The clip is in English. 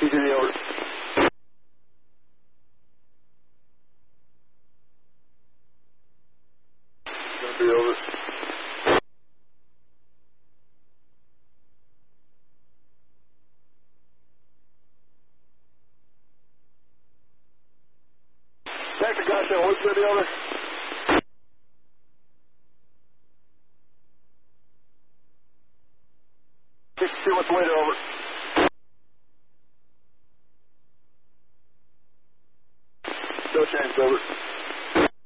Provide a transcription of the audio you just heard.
TGD over. Gonna be over. Back to Gosham, what's gonna be over? See what's later over. No change over.